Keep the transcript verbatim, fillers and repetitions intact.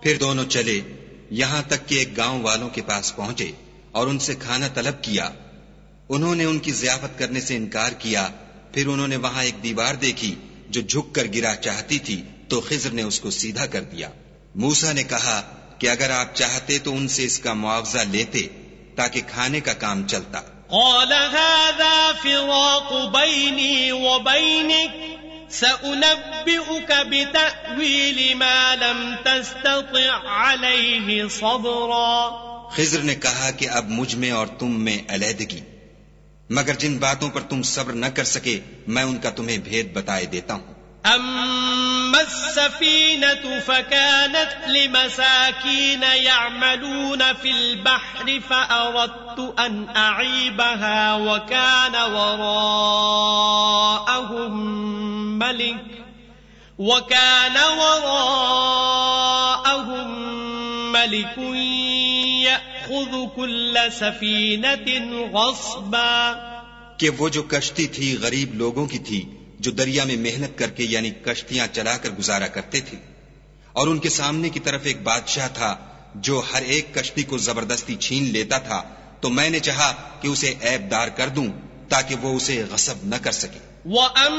پھر دونوں چلے یہاں تک کہ ایک گاؤں والوں کے پاس پہنچے اور ان سے کھانا طلب کیا. انہوں نے ان کی ضیافت کرنے سے انکار کیا. پھر انہوں نے وہاں ایک دیوار دیکھی جو جھک کر گرا چاہتی تھی تو خضر نے اس کو سیدھا کر دیا. موسیٰ نے کہا کہ اگر آپ چاہتے تو ان سے اس کا معاوضہ لیتے تاکہ کھانے کا کام چلتا. قال هذا فراق بيني وبينك سأنبئك بتأويل ما لم تستطع عليه صبرا. خضر نے کہا کہ اب مجھ میں اور تم میں علیحدگی، مگر جن باتوں پر تم صبر نہ کر سکے میں ان کا تمہیں بھید بتائے دیتا ہوں. أما السفينة فكانت لمساكين يعملون في البحر فأردت أن أعيبها وكان وراءهم ملك وكان وراءهم ملك يأخذ كل سفينة غصبا. کہ وہ جو کشتی تھی غریب لوگوں کی تھی جو دریا میں محنت کر کے یعنی کشتیاں چلا کر گزارا کرتے تھے، اور ان کے سامنے کی طرف ایک بادشاہ تھا جو ہر ایک کشتی کو زبردستی چھین لیتا تھا. تو میں نے چاہا کہ اسے عیب دار کر دوں تاکہ وہ اسے غصب نہ کر سکے.